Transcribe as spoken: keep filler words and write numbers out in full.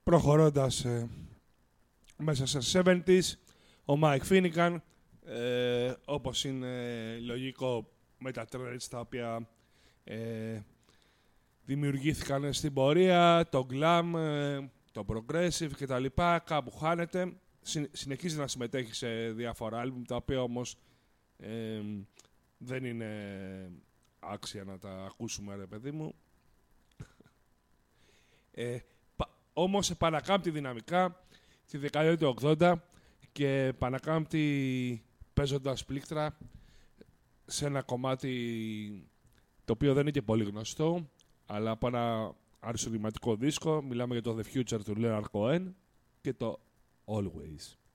προχωρώντας ε, μέσα σε εβδομήντα, ο Mike Finnegan, ε, όπως είναι λογικό με τα trades τα οποία ε, δημιουργήθηκαν στην πορεία, το glam, ε, το progressive κτλ. Κάπου χάνεται. Συ, συνεχίζει να συμμετέχει σε διάφορα άλμπουμ, τα οποία όμως ε, δεν είναι άξια να τα ακούσουμε, ρε παιδί μου. Ε, πα, όμως επανακάμπτει δυναμικά τη δεκαετία του ογδόντα και επανακάμπτει παίζοντας πλήκτρα σε ένα κομμάτι το οποίο δεν είναι και πολύ γνωστό, αλλά από ένα αριστουργηματικό δίσκο. Μιλάμε για το The Future του Leonard Cohen και το Always.